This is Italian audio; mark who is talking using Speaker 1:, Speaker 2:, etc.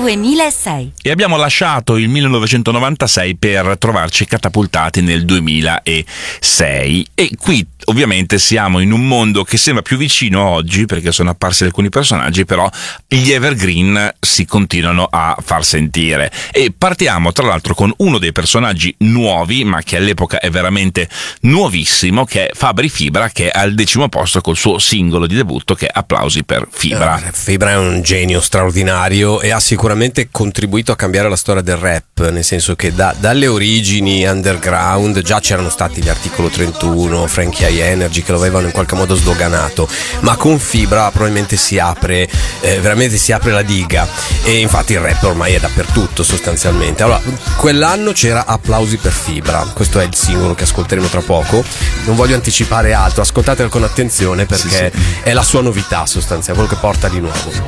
Speaker 1: 2006.
Speaker 2: E abbiamo lasciato il 1996 per trovarci catapultati nel 2006. E qui ovviamente siamo in un mondo che sembra più vicino oggi, perché sono apparsi alcuni personaggi, però gli evergreen si continuano a far sentire. E partiamo tra l'altro con uno dei personaggi nuovi, ma che all'epoca è veramente nuovissimo, che è Fabri Fibra, che è al 10° posto col suo singolo di debutto, che è Applausi per Fibra.
Speaker 3: Fibra è un genio straordinario e ha sicuramente contribuito a cambiare la storia del rap, nel senso che dalle origini underground già c'erano stati gli Articolo 31, Frankie High Energy, che lo avevano in qualche modo sdoganato, ma con Fibra probabilmente veramente si apre la diga, e infatti il rap ormai è dappertutto sostanzialmente. Allora, quell'anno c'era Applausi per Fibra, questo è il singolo che ascolteremo tra poco, non voglio anticipare altro, ascoltatelo con attenzione perché
Speaker 2: sì.
Speaker 3: è la sua novità sostanzialmente, quello che porta di nuovo.